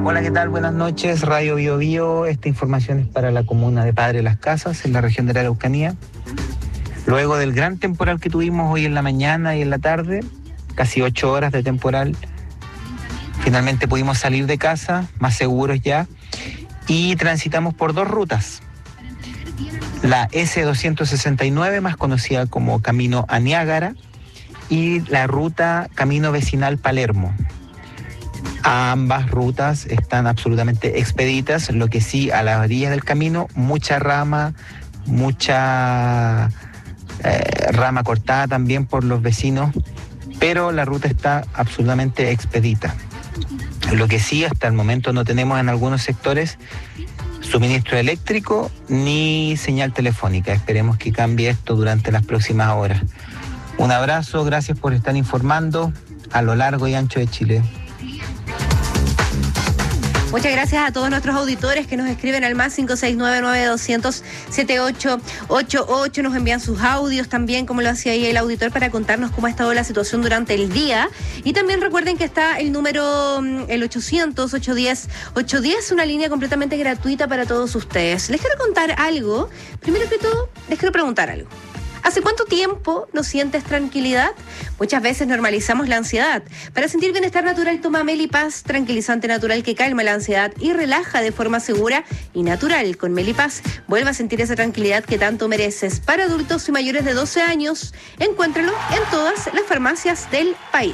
Hola, ¿qué tal? Buenas noches, Radio Bio Bio. Esta información es para la comuna de Padre Las Casas, en la región de la Araucanía. Luego del gran temporal que tuvimos hoy en la mañana y en la tarde, casi 8 horas de temporal, finalmente pudimos salir de casa, más seguros ya, y transitamos por 2 rutas. La S269, más conocida como Camino a Niágara, y la ruta Camino Vecinal Palermo. Ambas rutas están absolutamente expeditas, lo que sí, a las orillas del camino, mucha rama, mucha rama cortada también por los vecinos, pero la ruta está absolutamente expedita. Lo que sí, hasta el momento no tenemos en algunos sectores suministro eléctrico ni señal telefónica. Esperemos que cambie esto durante las próximas horas. Un abrazo, gracias por estar informando a lo largo y ancho de Chile. Muchas gracias a todos nuestros auditores que nos escriben al más 569-9200-7888, nos envían sus audios también, como lo hacía ahí el auditor, para contarnos cómo ha estado la situación durante el día. Y también recuerden que está el número, el 800-810-810, una línea completamente gratuita para todos ustedes. Les quiero contar algo. Primero que todo, les quiero preguntar algo. ¿Hace cuánto tiempo no sientes tranquilidad? Muchas veces normalizamos la ansiedad. Para sentir bienestar natural, toma Melipaz, tranquilizante natural que calma la ansiedad y relaja de forma segura y natural. Con Melipaz, vuelva a sentir esa tranquilidad que tanto mereces. Para adultos y mayores de 12 años, encuéntralo en todas las farmacias del país.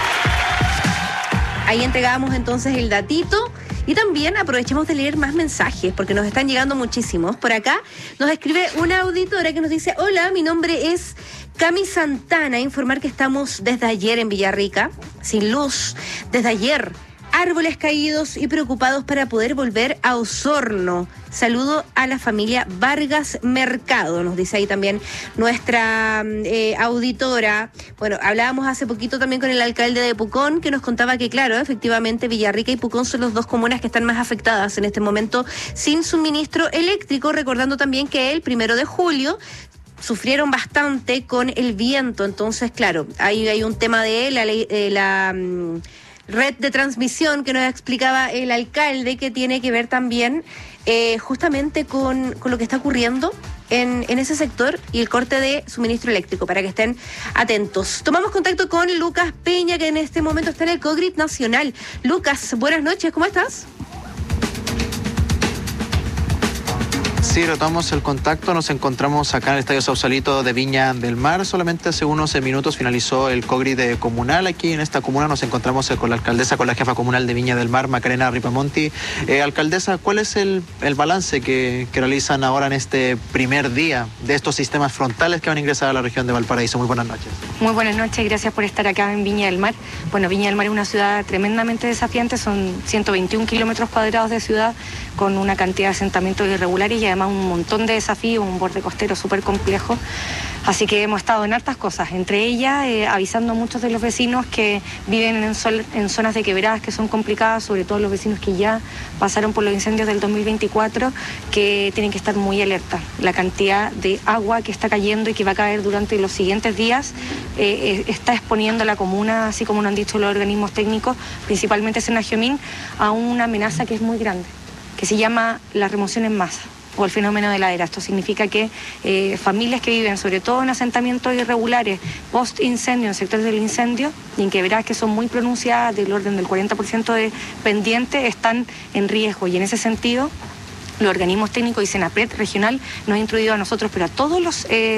Ahí entregamos entonces el datito. Y también aprovechemos de leer más mensajes, porque nos están llegando muchísimos. Por acá nos escribe una auditora que nos dice: hola, mi nombre es Cami Santana. Informar que estamos desde ayer en Villarrica, sin luz, desde ayer. Árboles caídos y preocupados para poder volver a Osorno. Saludo a la familia Vargas Mercado, nos dice ahí también nuestra auditora. Bueno, hablábamos hace poquito también con el alcalde de Pucón, que nos contaba que, claro, efectivamente Villarrica y Pucón son las 2 comunas que están más afectadas en este momento sin suministro eléctrico, recordando también que el 1 de julio sufrieron bastante con el viento. Entonces, claro, ahí hay un tema de la red de transmisión que nos explicaba el alcalde, que tiene que ver también justamente con lo que está ocurriendo en ese sector y el corte de suministro eléctrico, para que estén atentos. Tomamos contacto con Lucas Peña, que en este momento está en el COGRID Nacional. Lucas, buenas noches, ¿cómo estás? Sí, retomamos el contacto. Nos encontramos acá en el Estadio Sausalito de Viña del Mar. Solamente hace unos minutos finalizó el COGRID comunal. Aquí en esta comuna nos encontramos con la alcaldesa, con la jefa comunal de Viña del Mar, Macarena Ripamonti. Alcaldesa, ¿cuál es el balance que realizan ahora en este primer día de estos sistemas frontales que van a ingresar a la región de Valparaíso? Muy buenas noches. Muy buenas noches, gracias por estar acá en Viña del Mar. Bueno, Viña del Mar es una ciudad tremendamente desafiante, son 121 kilómetros cuadrados de ciudad, con una cantidad de asentamientos irregulares y además un montón de desafíos, un borde costero súper complejo. Así que hemos estado en hartas cosas, entre ellas avisando a muchos de los vecinos que viven en zonas de quebradas que son complicadas, sobre todo los vecinos que ya pasaron por los incendios del 2024, que tienen que estar muy alerta. La cantidad de agua que está cayendo y que va a caer durante los siguientes días está exponiendo a la comuna, así como nos han dicho los organismos técnicos, principalmente Senagiomín, a una amenaza que es muy grande, que se llama la remoción en masa o el fenómeno de ladera. Esto significa que familias que viven sobre todo en asentamientos irregulares post-incendio, en sectores del incendio y en quebradas que son muy pronunciadas, del orden del 40% de pendiente, están en riesgo. Y en ese sentido, los organismos técnicos y Senapred regional nos han instruido a nosotros, pero a todos los